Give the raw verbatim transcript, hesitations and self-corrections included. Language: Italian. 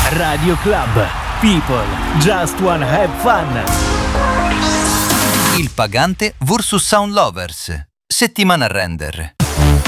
Radio Club. People just wanna have fun. Il pagante versus Sound Lovers. Settimana render.